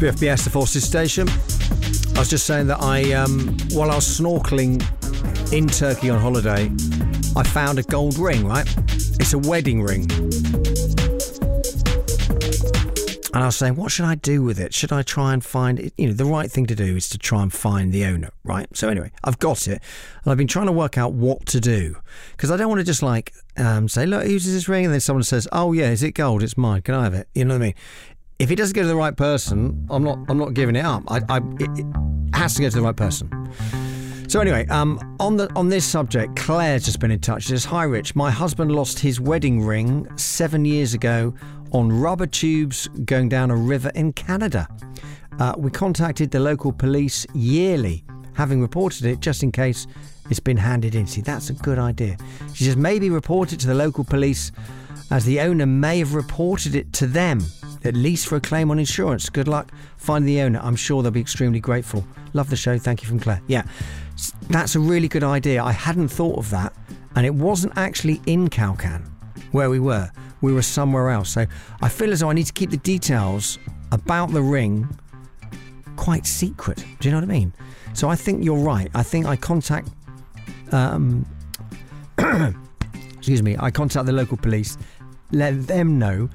BFBS, the Forces Station. I was just saying that while I was snorkeling in Turkey on holiday, I found a gold ring, right? It's a wedding ring. And I was saying, what should I do with it? Should I try and find it? You know, the right thing to do is to try and find the owner, right? So anyway, I've got it. And I've been trying to work out what to do. Because I don't want to just say, look, who's this ring? And then someone says, oh yeah, is it gold? It's mine. Can I have it? You know what I mean? If it doesn't go to the right person, I'm not giving it up. It has to go to the right person. So anyway, on this subject, Claire's just been in touch. She says, hi Rich, my husband lost his wedding ring 7 years ago on rubber tubes going down a river in Canada. We contacted the local police yearly, having reported it just in case it's been handed in. See, that's a good idea. She says, maybe report it to the local police as the owner may have reported it to them, at least for a claim on insurance. Good luck finding the owner. I'm sure they'll be extremely grateful. Love the show. Thank you from Claire. Yeah, that's a really good idea. I hadn't thought of that. And it wasn't actually in Kalkan where we were. We were somewhere else. So I feel as though I need to keep the details about the ring quite secret. Do you know what I mean? So I think you're right. I think I contact... excuse me. I contact the local police, let them know...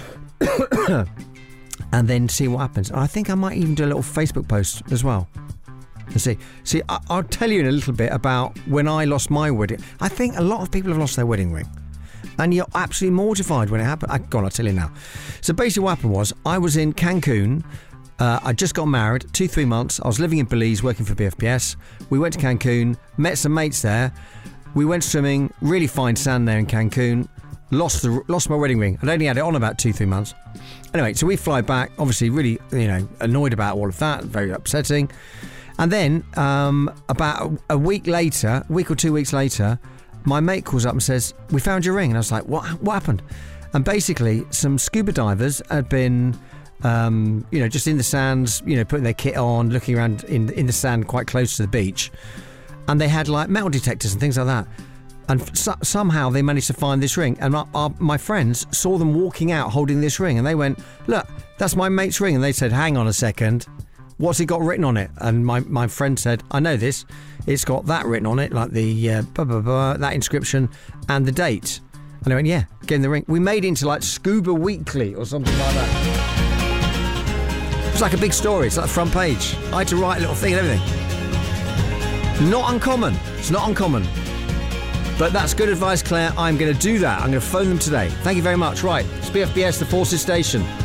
and then see what happens. I think I might even do a little Facebook post as well. Let's see, I'll tell you in a little bit about when I lost my wedding. I think a lot of people have lost their wedding ring, and you're absolutely mortified when it happened. I'll tell you now. So basically what happened was I was in Cancun. I just got married, 2-3 months. I was living in Belize working for BFPS. We went to Cancun, met some mates there. We went swimming, really fine sand there in Cancun. Lost my wedding ring. I'd only had it on about 2-3 months. Anyway, so we fly back, obviously really, annoyed about all of that, very upsetting. And then about a week or 2 weeks later, my mate calls up and says, we found your ring. And I was like, what happened? And basically, some scuba divers had been, just in the sands, putting their kit on, looking around in the sand quite close to the beach. And they had like metal detectors and things like that. And somehow they managed to find this ring. And my friends saw them walking out holding this ring. And they went, look, that's my mate's ring. And they said, hang on a second. What's it got written on it? And my friend said, I know this. It's got that written on it, like the that inscription and the date. And they went, yeah, getting the ring. We made it into like Scuba Weekly or something like that. It was like a big story. It's like the front page. I had to write a little thing and everything. Not uncommon. It's not uncommon. But that's good advice, Claire. I'm going to do that. I'm going to phone them today. Thank you very much. Right, it's BFBS, the Forces Station.